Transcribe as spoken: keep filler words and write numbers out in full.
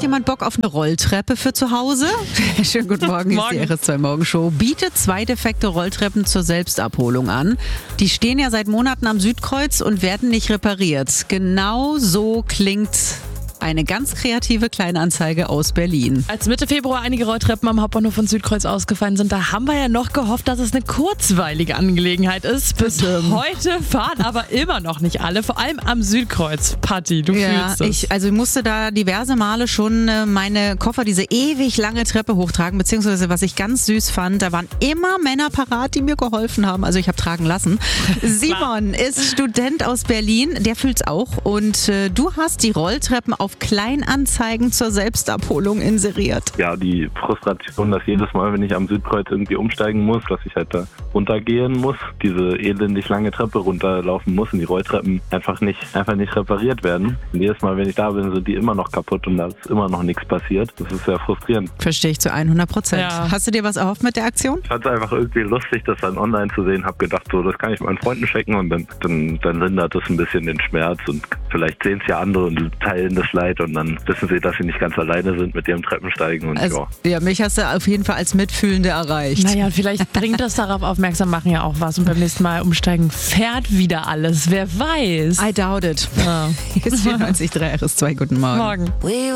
Hat jemand Bock auf eine Rolltreppe für zu Hause? Schönen guten Morgen, hier ist die R S zwei Morgenshow. Bietet zwei defekte Rolltreppen zur Selbstabholung an. Die stehen ja seit Monaten am Südkreuz und werden nicht repariert. Genau so klingt eine ganz kreative Kleinanzeige aus Berlin. Als Mitte Februar einige Rolltreppen am Hauptbahnhof von Südkreuz ausgefallen sind, da haben wir ja noch gehofft, dass es eine kurzweilige Angelegenheit ist. Bis heute fahren aber immer noch nicht alle, vor allem am Südkreuz. Patti, du Ja, fühlst es. ich, also ich musste da diverse Male schon äh, meine Koffer diese ewig lange Treppe hochtragen, beziehungsweise was ich ganz süß fand, da waren immer Männer parat, die mir geholfen haben. Also ich habe tragen lassen. Simon ist Student aus Berlin, der fühlt's auch und äh, du hast die Rolltreppen auf Kleinanzeigen zur Selbstabholung inseriert. Ja, die Frustration, dass jedes Mal, wenn ich am Südkreuz irgendwie umsteigen muss, dass ich halt da runtergehen muss, diese elendig lange Treppe runterlaufen muss und die Rolltreppen einfach nicht, einfach nicht repariert werden. Und jedes Mal, wenn ich da bin, sind die immer noch kaputt und da ist immer noch nichts passiert. Das ist sehr frustrierend. Verstehe ich zu hundert Prozent. Ja. Hast du dir was erhofft mit der Aktion? Ich fand es einfach irgendwie lustig, das dann online zu sehen. Hab gedacht, so, das kann ich meinen Freunden schicken und dann, dann, dann lindert es ein bisschen den Schmerz und vielleicht sehen es ja andere und teilen das Leid und dann wissen sie, dass sie nicht ganz alleine sind mit ihrem Treppensteigen und Also, ja. ja, mich hast du auf jeden Fall als Mitfühlende erreicht. Naja, und vielleicht bringt das darauf aufmerksam machen ja auch was und beim nächsten Mal umsteigen fährt wieder alles. Wer weiß. I doubt it. Ja. Hier ist vierundneunzig Komma drei R S zwei. Guten Morgen. Morgen.